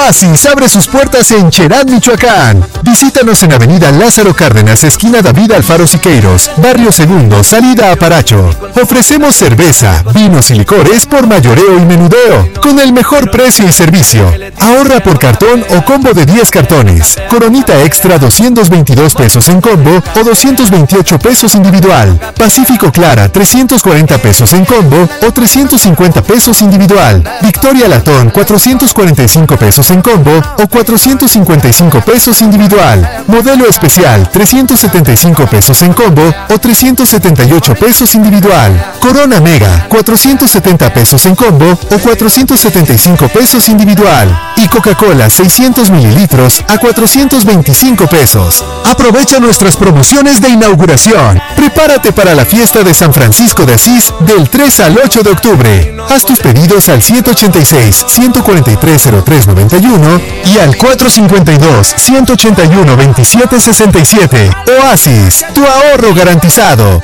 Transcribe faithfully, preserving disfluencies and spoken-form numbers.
Oasis abre sus puertas en Cherán, Michoacán. Visítanos en Avenida Lázaro Cárdenas, esquina David Alfaro Siqueiros, Barrio Segundo, salida a Paracho. Ofrecemos cerveza, vinos y licores por mayoreo y menudeo, con el mejor precio y servicio. Ahorra por cartón o combo de diez cartones. Coronita extra doscientos veintidós pesos en combo o doscientos veintiocho pesos individual. Pacífico Clara trescientos cuarenta pesos en combo o trescientos cincuenta pesos individual. Victoria Latón cuatrocientos cuarenta y cinco pesos en combo o cuatrocientos cincuenta y cinco pesos individual. Modelo especial trescientos setenta y cinco pesos en combo o trescientos setenta y ocho pesos individual. Corona Mega cuatrocientos setenta pesos en combo o cuatrocientos setenta y cinco pesos individual. Y Coca-Cola seiscientos mililitros a cuatrocientos veinticinco pesos. Aprovecha nuestras promociones de inauguración. Prepárate para la fiesta de San Francisco de Asís del tres al ocho de octubre. Haz tus pedidos al ciento ochenta y seis, ciento cuarenta y tres, cero tres noventa y uno y al cuatrocientos cincuenta y dos, ciento ochenta y uno, veintisiete sesenta y siete. Oasis, tu ahorro garantizado.